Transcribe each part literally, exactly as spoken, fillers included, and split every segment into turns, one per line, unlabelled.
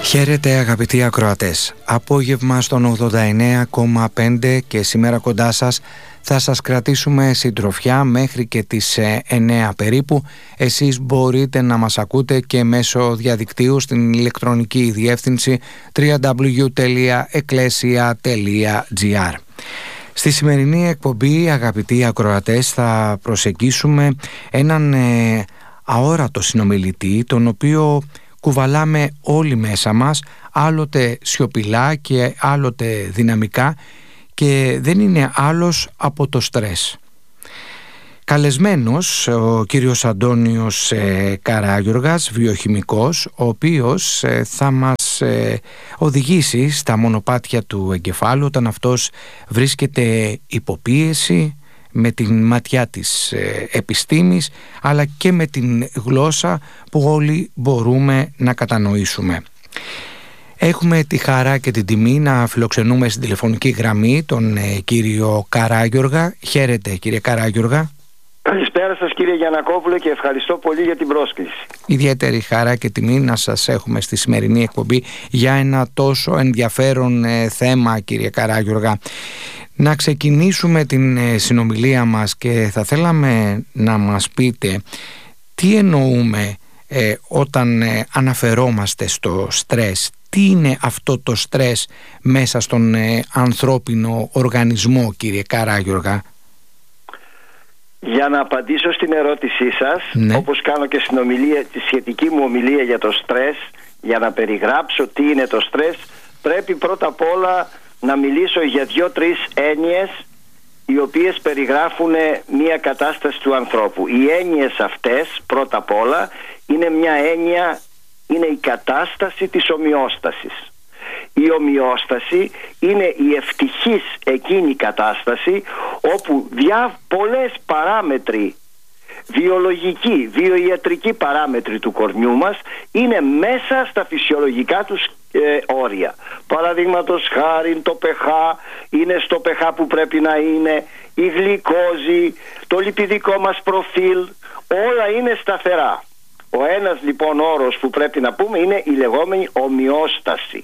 Χαίρετε αγαπητοί ακροατές. Απόγευμα στον ογδόντα εννέα κόμμα πέντε και σήμερα κοντά σας θα σας κρατήσουμε συντροφιά μέχρι και τις εννέα περίπου. Εσείς μπορείτε να μας ακούτε και μέσω διαδικτύου στην ηλεκτρονική διεύθυνση double-u double-u double-u τελεία εκκλέσια τελεία τζι άρ. Στη σημερινή εκπομπή, αγαπητοί ακροατές, θα προσεγγίσουμε έναν ε, αόρατο συνομιλητή, τον οποίο κουβαλάμε όλοι μέσα μας, άλλοτε σιωπηλά και άλλοτε δυναμικά, και δεν είναι άλλος από το στρες. Καλεσμένος ο κύριος Αντώνιος ε, Καράγιοργας, βιοχημικός, ο οποίος ε, θα μας ε, οδηγήσει στα μονοπάτια του εγκεφάλου όταν αυτός βρίσκεται υποπίεση, με την ματιά της ε, επιστήμης, αλλά και με την γλώσσα που όλοι μπορούμε να κατανοήσουμε. Έχουμε τη χαρά και την τιμή να φιλοξενούμε στην τηλεφωνική γραμμή τον ε, κύριο Καράγιοργα. Χαίρετε κύριε Καράγιοργα.
Καλησπέρα σας κύριε Γιαννακόπουλε και ευχαριστώ πολύ για την πρόσκληση.
Ιδιαίτερη χαρά και τιμή να σας έχουμε στη σημερινή εκπομπή για ένα τόσο ενδιαφέρον ε, θέμα, κύριε Καράγιοργα. Να ξεκινήσουμε την ε, συνομιλία μας και θα θέλαμε να μας πείτε τι εννοούμε ε, όταν ε, αναφερόμαστε στο στρες. Τι είναι αυτό το στρες μέσα στον ε, ανθρώπινο οργανισμό, κύριε Καράγιοργα?
Για να απαντήσω στην ερώτησή σας, ναι, όπως κάνω και στην ομιλία, τη σχετική μου ομιλία για το στρες, για να περιγράψω τι είναι το στρες, πρέπει πρώτα απ' όλα να μιλήσω για δύο-τρεις έννοιες οι οποίες περιγράφουν μια κατάσταση του ανθρώπου. Οι έννοιες αυτές πρώτα απ' όλα είναι μια έννοια, είναι η κατάσταση της ομοιόστασης. Η ομοιόσταση είναι η ευτυχής εκείνη κατάσταση όπου δια πολλές παράμετροι, βιολογικοί, βιοιατρικοί παράμετροι του κορμιού μας είναι μέσα στα φυσιολογικά τους ε, όρια. Παραδείγματος χάριν το pH είναι στο pH που πρέπει να είναι, η γλυκόζη, το λιπιδικό μας προφίλ, όλα είναι σταθερά. Ο ένας λοιπόν όρος που πρέπει να πούμε είναι η λεγόμενη ομοιόσταση.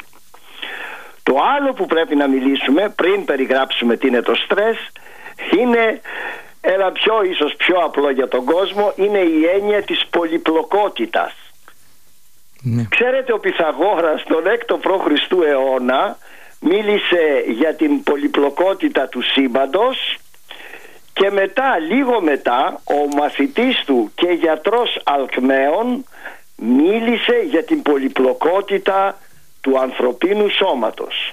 Το άλλο που πρέπει να μιλήσουμε πριν περιγράψουμε τι είναι το στρες είναι ένα πιο ίσως πιο απλό για τον κόσμο, είναι η έννοια της πολυπλοκότητας. Ναι. Ξέρετε, ο Πυθαγόρας τον έκτο προ Χριστού αιώνα μίλησε για την πολυπλοκότητα του σύμπαντος και μετά, λίγο μετά, ο μαθητής του και γιατρός Αλκμαίων μίλησε για την πολυπλοκότητα του ανθρωπίνου σώματος.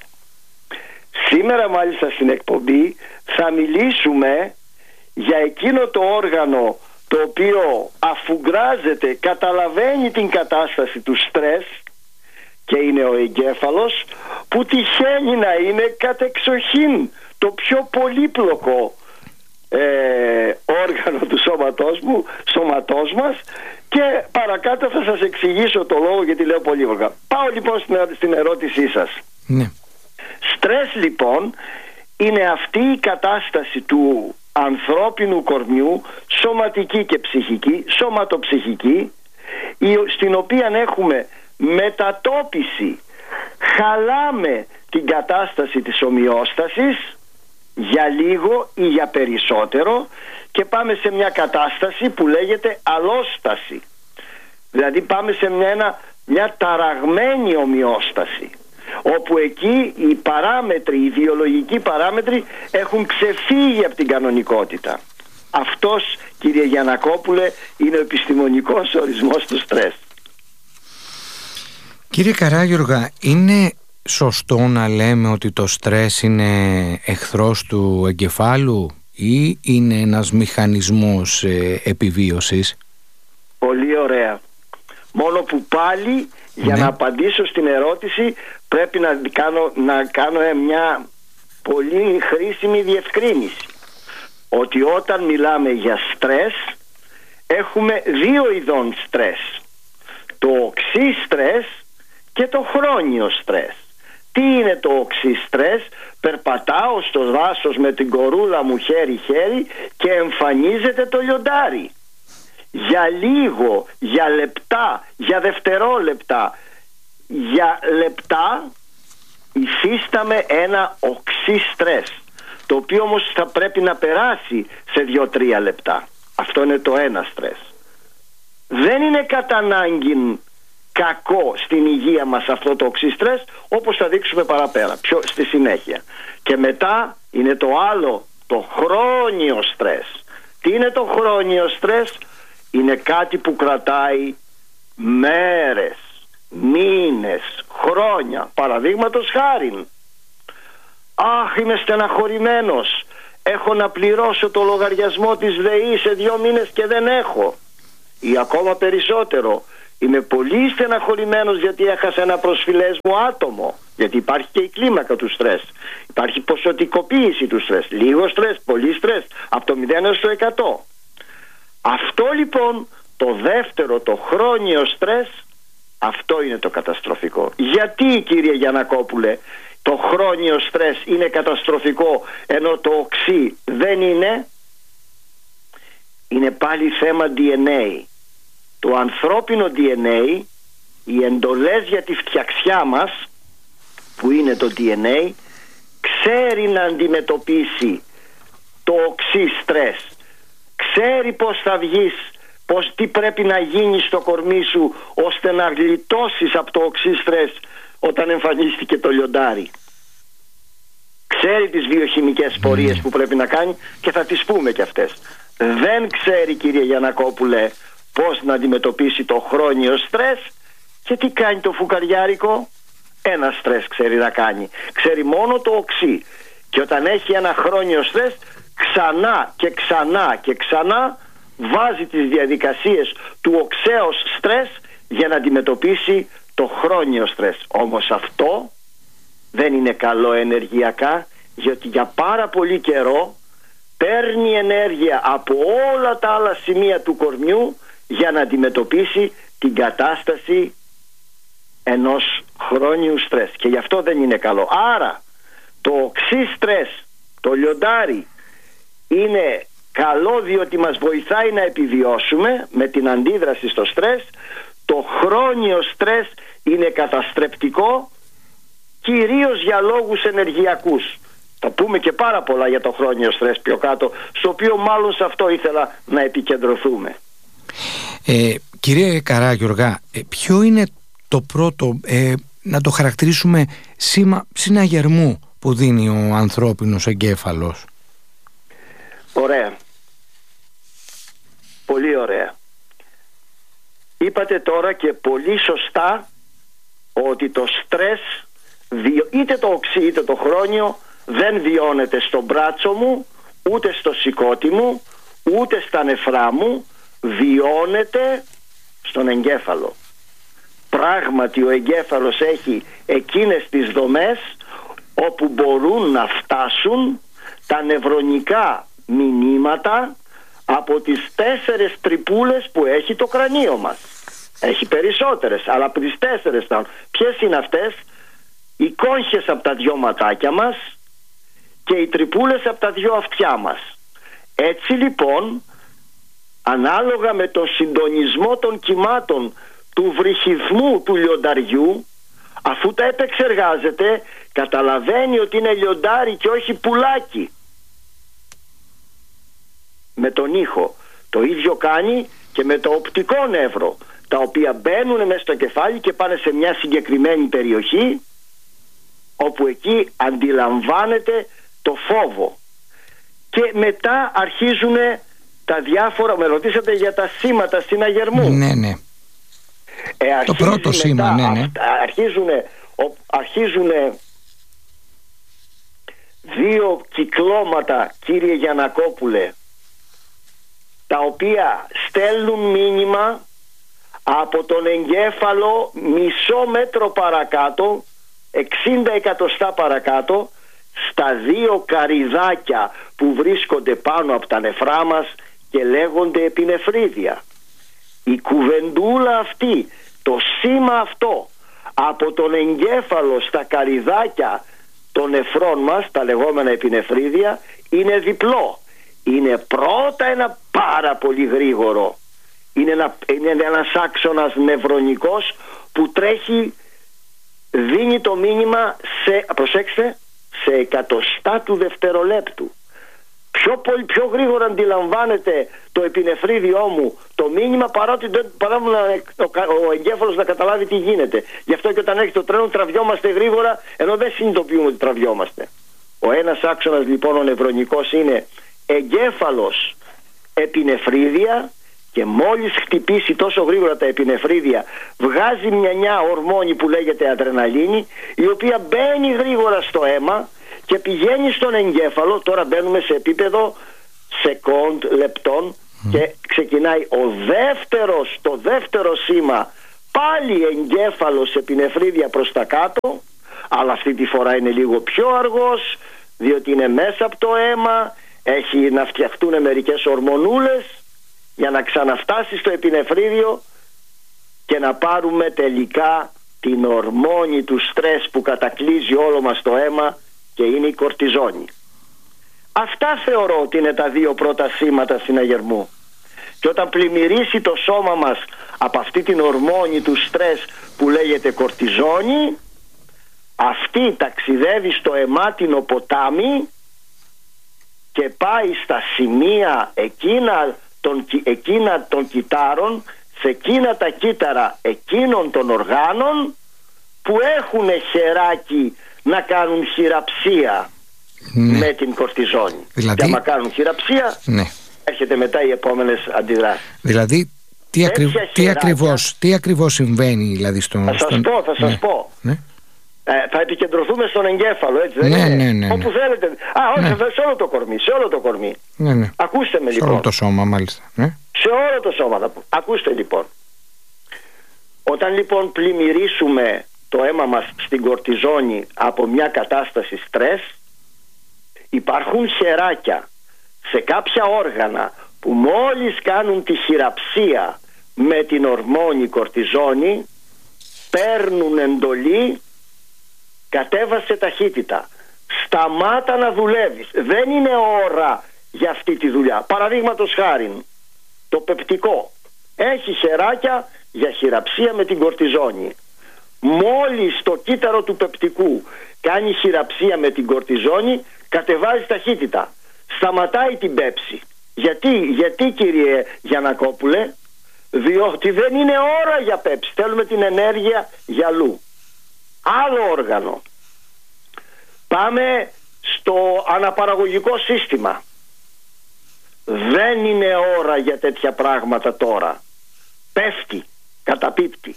Σήμερα μάλιστα στην εκπομπή θα μιλήσουμε για εκείνο το όργανο το οποίο αφουγκράζεται, καταλαβαίνει την κατάσταση του στρες και είναι ο εγκέφαλος, που τυχαίνει να είναι κατεξοχήν το πιο πολύπλοκο ε, όργανο του σώματός μου, σώματός μας, και παρακάτω θα σας εξηγήσω το λόγο γιατί λέω πολύπλοκα. Πάω λοιπόν στην ερώτησή σας. Ναι. Στρες λοιπόν είναι αυτή η κατάσταση του ανθρώπινου κορμιού, σωματική και ψυχική, σωματοψυχική, στην οποία έχουμε μετατόπιση, χαλάμε την κατάσταση της ομοιόστασης για λίγο ή για περισσότερο και πάμε σε μια κατάσταση που λέγεται αλόσταση. Δηλαδή πάμε σε μια, μια ταραγμένη ομοιόσταση, όπου εκεί οι παράμετροι, οι βιολογικοί παράμετροι έχουν ξεφύγει από την κανονικότητα. Αυτός, κύριε Γιαννακόπουλε, είναι ο επιστημονικός ορισμός του στρες.
Κύριε Καράγιοργα, είναι σωστό να λέμε ότι το στρες είναι εχθρός του εγκεφάλου ή είναι ένας μηχανισμός ε, επιβίωσης?
Πολύ ωραία. Μόνο που πάλι για ναι. να απαντήσω στην ερώτηση πρέπει να κάνω, να κάνω μια πολύ χρήσιμη διευκρίνηση. Ότι όταν μιλάμε για στρες έχουμε δύο ειδών στρες. Το οξύ στρες και το χρόνιο στρες. Τι είναι το οξύ στρες? Περπατάω στο δάσος με την κορούλα μου χέρι-χέρι και εμφανίζεται το λιοντάρι. Για λίγο, για λεπτά, για δευτερόλεπτα για λεπτά υφίσταμε ένα οξύ στρες, το οποίο όμως θα πρέπει να περάσει σε δύο τρία λεπτά. Αυτό είναι το ένα στρες. Δεν είναι κατά ανάγκη κακό στην υγεία μας αυτό το οξύ στρες, όπως θα δείξουμε παραπέρα, πιο στη συνέχεια. Και μετά είναι το άλλο, το χρόνιο στρες. Τι είναι το χρόνιο στρες? Είναι κάτι που κρατάει μέρες, μήνες, χρόνια. Παραδείγματος χάριν, αχ, είμαι στεναχωρημένος, έχω να πληρώσω το λογαριασμό της ΔΕΗ σε δύο μήνες και δεν έχω. Ή ακόμα περισσότερο, είμαι πολύ στεναχωρημένος γιατί έχασα ένα προσφυλές μου άτομο. Γιατί υπάρχει και η κλίμακα του στρες. Υπάρχει ποσοτικοποίηση του στρες. Λίγο στρες, πολύ στρες, από το μηδέν έως το εκατό. Αυτό λοιπόν το δεύτερο, το χρόνιο στρες, αυτό είναι το καταστροφικό. Γιατί, κύριε Γιαννακόπουλε, το χρόνιο στρες είναι καταστροφικό ενώ το οξύ δεν είναι? Είναι πάλι θέμα ντι εν έι. Το ανθρώπινο ντι εν έι, οι εντολές για τη φτιαξιά μας, που είναι το ντι εν έι, ξέρει να αντιμετωπίσει το οξύ στρες. Ξέρει πως θα βγεις, πως τι πρέπει να γίνει στο κορμί σου ώστε να γλιτώσεις από το οξύ στρες όταν εμφανίστηκε το λιοντάρι. Ξέρει τις βιοχημικές πορείες που πρέπει να κάνει και θα τις πούμε και αυτές. Δεν ξέρει, κύριε Γιαννακόπουλε, πώς να αντιμετωπίσει το χρόνιο στρες. Και τι κάνει το φουκαριάρικο? Ένα στρες ξέρει να κάνει. Ξέρει μόνο το οξύ. Και όταν έχει ένα χρόνιο στρες, ξανά και ξανά και ξανά βάζει τις διαδικασίες του οξέως στρες για να αντιμετωπίσει το χρόνιο στρες. Όμως αυτό δεν είναι καλό ενεργειακά, γιατί για πάρα πολύ καιρό παίρνει ενέργεια από όλα τα άλλα σημεία του κορμιού για να αντιμετωπίσει την κατάσταση ενός χρόνιου στρες. Και γι' αυτό δεν είναι καλό. Άρα το οξύ στρες, το λιοντάρι, είναι καλό διότι μας βοηθάει να επιβιώσουμε με την αντίδραση στο στρες. Το χρόνιο στρες είναι καταστρεπτικό, κυρίως για λόγους ενεργειακούς. Θα πούμε και πάρα πολλά για το χρόνιο στρες πιο κάτω, στο οποίο μάλλον σε αυτό ήθελα να επικεντρωθούμε.
Ε, κύριε Καράγιοργα, ε, ποιο είναι το πρώτο, ε, να το χαρακτηρίσουμε, σήμα συναγερμού που δίνει ο ανθρώπινος εγκέφαλος?
Ωραία. Πολύ ωραία. Είπατε τώρα και πολύ σωστά ότι το στρες, είτε το οξύ είτε το χρόνιο, δεν βιώνεται στο μπράτσο μου, ούτε στο σηκώτη μου, ούτε στα νεφρά μου, βιώνεται στον εγκέφαλο. Πράγματι ο εγκέφαλος έχει εκείνες τις δομές όπου μπορούν να φτάσουν τα νευρονικά μηνύματα από τις τέσσερες τρυπούλες που έχει το κρανίο μας. Έχει περισσότερες, αλλά από τις τέσσερες. Ποιες είναι αυτές? Οι κόγχες από τα δυο ματάκια μας και οι τρυπούλες από τα δυο αυτιά μας. Έτσι λοιπόν, ανάλογα με το συντονισμό των κυμάτων του βρυχυθμού του λιονταριού, αφού τα επεξεργάζεται, καταλαβαίνει ότι είναι λιοντάρι και όχι πουλάκι. Με τον ήχο. Το ίδιο κάνει και με το οπτικό νεύρο, τα οποία μπαίνουν μέσα στο κεφάλι και πάνε σε μια συγκεκριμένη περιοχή, όπου εκεί αντιλαμβάνεται το φόβο. Και μετά αρχίζουν τα διάφορα, με ρωτήσατε για τα σήματα συναγερμού.
Ναι, ναι.
Ε,
το πρώτο σήμα, ναι, ναι.
Αρχίζουν, αρχίζουν δύο κυκλώματα, κύριε Γιαννακόπουλε, τα οποία στέλνουν μήνυμα από τον εγκέφαλο μισό μέτρο παρακάτω, εξήντα εκατοστά παρακάτω, στα δύο καρυδάκια που βρίσκονται πάνω από τα νεφρά μας και λέγονται επινεφρίδια. Η κουβεντούλα αυτή, το σήμα αυτό από τον εγκέφαλο στα καρυδάκια των νεφρών μας, τα λεγόμενα επινεφρίδια, είναι διπλό. Είναι πρώτα ένα πάρα πολύ γρήγορο, είναι, ένα, είναι ένας άξονας νευρονικός που τρέχει δίνει το μήνυμα σε, προσέξτε, σε εκατοστά του δευτερολέπτου. Πιο, πολύ, πιο γρήγορα αντιλαμβάνεται το επινεφρίδιό μου το μήνυμα παρότι δεν παρά ο, ο εγκέφαλος να καταλάβει τι γίνεται. Γι' αυτό και όταν έχει το τρένο τραβιόμαστε γρήγορα, ενώ δεν συνειδητοποιούμε ότι τραβιόμαστε. Ο ένας άξονας λοιπόν ο νευρονικός είναι εγκέφαλος επινεφρίδια, και μόλις χτυπήσει τόσο γρήγορα τα επινεφρίδια βγάζει μια νέα ορμόνη που λέγεται αδρεναλίνη, η οποία μπαίνει γρήγορα στο αίμα και πηγαίνει στον εγκέφαλο. Τώρα μπαίνουμε σε επίπεδο σεκόντ, λεπτών, mm. και ξεκινάει ο δεύτερος, το δεύτερο σήμα, πάλι εγκέφαλος επινεφρίδια προς τα κάτω, αλλά αυτή τη φορά είναι λίγο πιο αργός, διότι είναι μέσα από το αίμα, έχει να φτιαχτούν μερικές ορμονούλες για να ξαναφτάσει στο επινεφρίδιο και να πάρουμε τελικά την ορμόνη του στρες που κατακλείζει όλο μας το αίμα, και είναι η κορτιζόνη. Αυτά θεωρώ ότι είναι τα δύο πρώτα σήματα συναγερμού. Και όταν πλημμυρίσει το σώμα μας από αυτή την ορμόνη του στρες που λέγεται κορτιζόνη, αυτή ταξιδεύει στο αιμάτινο ποτάμι και πάει στα σημεία εκείνα των, εκείνα των κυτάρων, σε εκείνα τα κύτταρα εκείνων των οργάνων που έχουν χεράκι να κάνουν χειραψία, ναι, με την κορτιζόνη. Δηλαδή, και άμα κάνουν χειραψία, ναι, έρχεται μετά οι επόμενες αντιδράσεις.
Δηλαδή τι, ακρι... τι, ακριβώς, τι ακριβώς συμβαίνει δηλαδή στον...
Θα σας στον... πω, θα σας ναι. πω. Ναι. Ε, θα επικεντρωθούμε στον εγκέφαλο, έτσι δεν
ναι,
είναι?
Ναι, ναι, ναι.
Όπου θέλετε. Α, όχι, ναι. σε όλο το κορμί, σε όλο το κορμί.
Ναι, ναι.
Ακούστε με λοιπόν.
Σε όλο το σώμα μάλιστα. Ναι.
Σε όλο το σώμα θα πω. Ακούστε λοιπόν. Όταν λοιπόν πλημμυρίσουμε το αίμα μας στην κορτιζόνη από μια κατάσταση στρες, υπάρχουν χεράκια σε κάποια όργανα που μόλις κάνουν τη χειραψία με την ορμόνη κορτιζόνη, παίρνουν εντολή, κατέβασε ταχύτητα, σταμάτα να δουλεύεις, δεν είναι ώρα για αυτή τη δουλειά. Παραδείγματος χάριν, το πεπτικό έχει χεράκια για χειραψία με την κορτιζόνη. Μόλις το κύτταρο του πεπτικού κάνει χειραψία με την κορτιζόνη, κατεβάζει ταχύτητα, σταματάει την πέψη. Γιατί, γιατί κύριε Γιαννακόπουλε? Διότι δεν είναι ώρα για πέψη, θέλουμε την ενέργεια για αλλού. Άλλο όργανο. Πάμε στο αναπαραγωγικό σύστημα. Δεν είναι ώρα για τέτοια πράγματα τώρα. Πέφτει, καταπίπτει.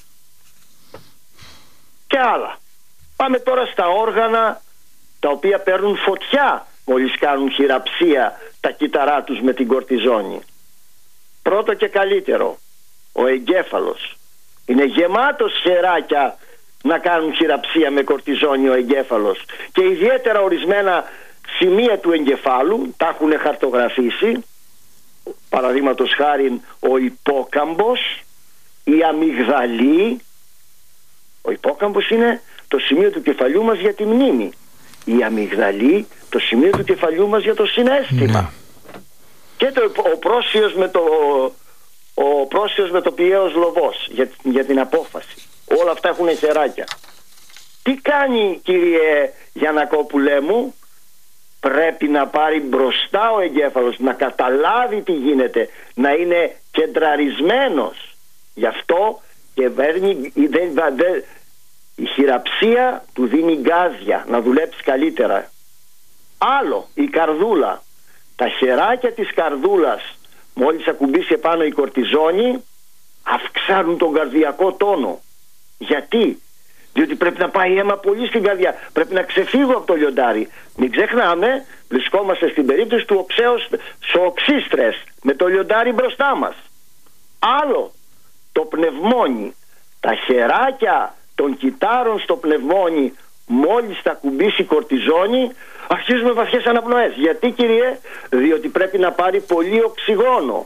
Και άλλα. Πάμε τώρα στα όργανα τα οποία παίρνουν φωτιά μόλις κάνουν χειραψία τα κύτταρά τους με την κορτιζόνη. Πρώτο και καλύτερο, ο εγκέφαλος. Είναι γεμάτος χεράκια να κάνουν χειραψία με κορτιζόνη ο εγκέφαλος, και ιδιαίτερα ορισμένα σημεία του εγκεφάλου τα έχουν χαρτογραφήσει. Παραδείγματος χάριν ο υπόκαμπος, η αμυγδαλή. Ο υπόκαμπος είναι το σημείο του κεφαλιού μας για τη μνήμη. Η αμυγδαλή το σημείο του κεφαλιού μας για το συναίσθημα. Ναι. Και το, ο πρόσιος με το ο πρόσιος με το πιέος λοβός για, για την απόφαση. Όλα αυτά έχουν χεράκια. Τι κάνει κύριε Γιαννακόπουλέ μου? Πρέπει να πάρει μπροστά ο εγκέφαλος, να καταλάβει τι γίνεται, να είναι κεντραρισμένος. Γι' αυτό και παίρνει, δεν, δεν, η χειραψία του δίνει γκάζια να δουλέψει καλύτερα. Άλλο, η καρδούλα. Τα χεράκια της καρδούλας, μόλις ακουμπήσει επάνω η κορτιζόνη, αυξάνουν τον καρδιακό τόνο. Γιατί? Διότι πρέπει να πάει αίμα πολύ στην καρδιά. Πρέπει να ξεφύγω από το λιοντάρι. Μην ξεχνάμε, βρισκόμαστε στην περίπτωση του οξέως, στο οξύ στρες, με το λιοντάρι μπροστά μας. Άλλο, το πνευμόνι. Τα χεράκια των κυτάρων στο πνευμόνι, μόλις τα κουμπίσει κορτιζόνι, αρχίζουμε βαθιές αναπνοές. Γιατί κύριε? Διότι πρέπει να πάρει πολύ οξυγόνο.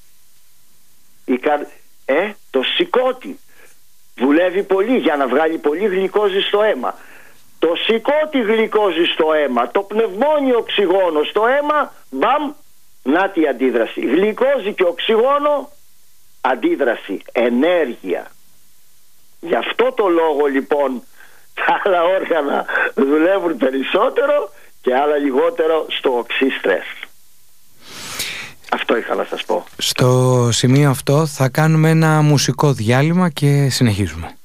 Η καρ... Ε, το σηκώτη δουλεύει πολύ για να βγάλει πολύ γλυκόζη στο αίμα. Το σηκώτη γλυκόζη στο αίμα, το πνευμόνι οξυγόνο στο αίμα, μπαμ, να τη αντίδραση. Γλυκόζη και οξυγόνο, αντίδραση, ενέργεια. Γι' αυτό το λόγο λοιπόν τα άλλα όργανα δουλεύουν περισσότερο και άλλα λιγότερο στο οξύ στρες. Αυτό είχα να σας πω.
Στο σημείο αυτό θα κάνουμε ένα μουσικό διάλειμμα και συνεχίζουμε.